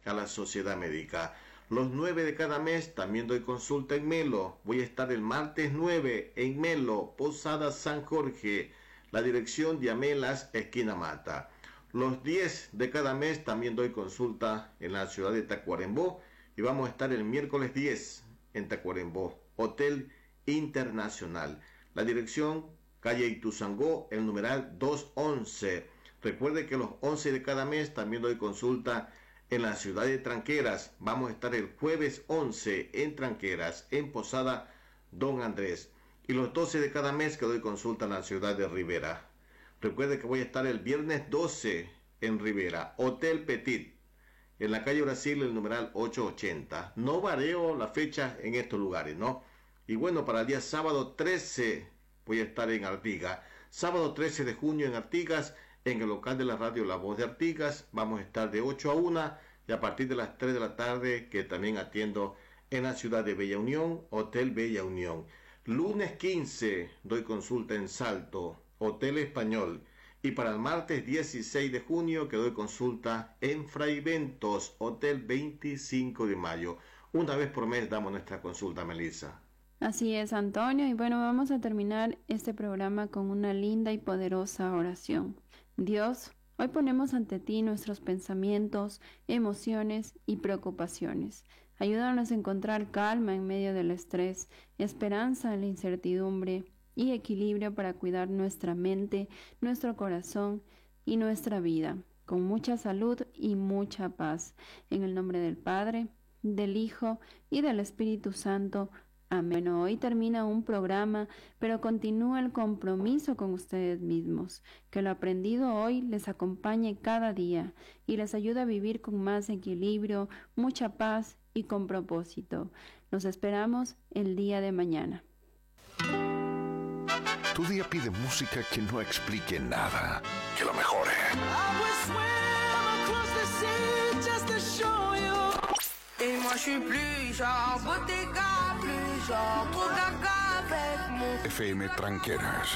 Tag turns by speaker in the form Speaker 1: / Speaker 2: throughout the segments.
Speaker 1: a la sociedad médica. Los 9 de cada mes también doy consulta en Melo. Voy a estar el martes 9 en Melo, Posada San Jorge, la dirección de Amelas, esquina Mata. Los 10 de cada mes también doy consulta en la ciudad de Tacuarembó y vamos a estar el miércoles 10 en Tacuarembó, Hotel Internacional. La dirección, calle Ituzangó, el numeral 211. Recuerde que los 11 de cada mes también doy consulta en la ciudad de Tranqueras. Vamos a estar el jueves 11 en Tranqueras, en Posada Don Andrés. Y los 12 de cada mes que doy consulta en la ciudad de Rivera. Recuerde que voy a estar el viernes 12 en Rivera, Hotel Petit, en la calle Brasil, el numeral 880. No vareo la fecha en estos lugares, ¿no? Y bueno, para el día sábado 13 voy a estar en Artigas. Sábado 13 de junio en Artigas, en el local de la radio La Voz de Artigas. Vamos a estar de 8 a 1 y a partir de las 3 de la tarde, que también atiendo en la ciudad de Bella Unión, Hotel Bella Unión. Lunes 15 doy consulta en Salto, Hotel Español. Y para el martes 16 de junio que doy consulta en Fraiventos, Hotel 25 de mayo. Una vez por mes damos nuestra consulta, Melissa.
Speaker 2: Así es, Antonio. Y bueno, vamos a terminar este programa con una linda y poderosa oración. Dios, hoy ponemos ante ti nuestros pensamientos, emociones y preocupaciones. Ayúdanos a encontrar calma en medio del estrés, esperanza en la incertidumbre y equilibrio para cuidar nuestra mente, nuestro corazón y nuestra vida, con mucha salud y mucha paz. En el nombre del Padre, del Hijo y del Espíritu Santo. Amén. Bueno, hoy termina un programa, pero continúa el compromiso con ustedes mismos. Que lo aprendido hoy les acompañe cada día y les ayude a vivir con más equilibrio, mucha paz y con propósito. Los esperamos el día de mañana.
Speaker 3: Tu día pide música que no explique nada, que lo mejore. FM Tranqueras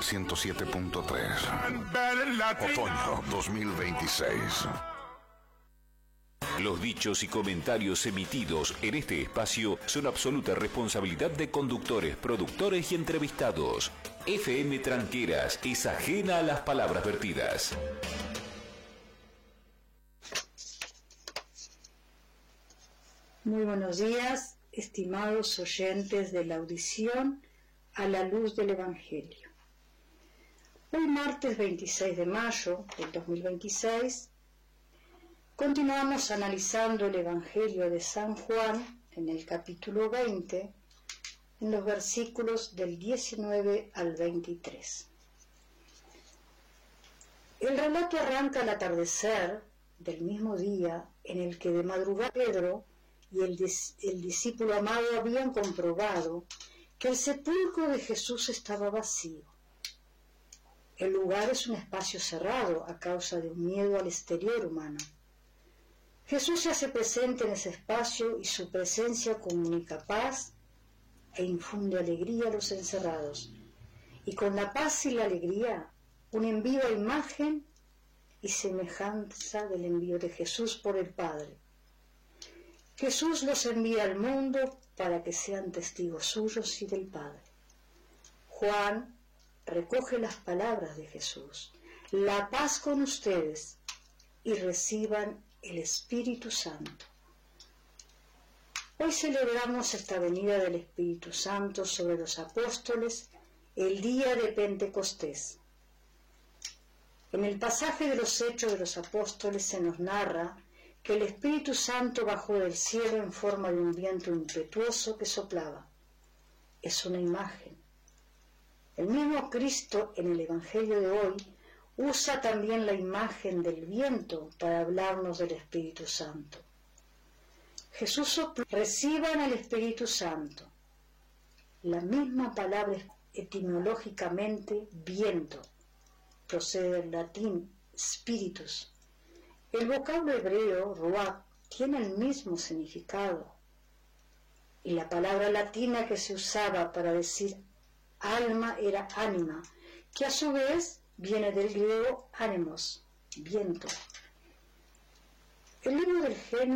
Speaker 3: 107.3. Otoño 2026.
Speaker 4: Los dichos y comentarios emitidos en este espacio son absoluta responsabilidad de conductores, productores y entrevistados. FM Tranqueras es ajena a las palabras vertidas.
Speaker 5: Muy buenos días, estimados oyentes de la audición a la luz del Evangelio. Hoy martes 26 de mayo del 2026 continuamos analizando el Evangelio de San Juan en el capítulo 20, en los versículos del 19 al 23. El relato arranca al atardecer del mismo día en el que de madrugada Pedro y el discípulo amado habían comprobado que el sepulcro de Jesús estaba vacío. El lugar es un espacio cerrado a causa de un miedo al exterior humano. Jesús se hace presente en ese espacio y su presencia comunica paz e infunde alegría a los encerrados. Y con la paz y la alegría unen viva imagen y semejanza del envío de Jesús por el Padre. Jesús los envía al mundo para que sean testigos suyos y del Padre. Juan recoge las palabras de Jesús: la paz con ustedes, y reciban el Espíritu Santo. Hoy celebramos esta venida del Espíritu Santo sobre los apóstoles el día de Pentecostés. En el pasaje de los Hechos de los Apóstoles se nos narra que el Espíritu Santo bajó del cielo en forma de un viento impetuoso que soplaba. Es una imagen. El mismo Cristo en el Evangelio de hoy usa también la imagen del viento para hablarnos del Espíritu Santo. Jesús sopló: reciban al Espíritu Santo. La misma palabra etimológicamente viento procede del latín spiritus. El vocablo hebreo ruach tiene el mismo significado, y la palabra latina que se usaba para decir alma era ánima, que a su vez viene del griego ánimos, viento. El libro del Génesis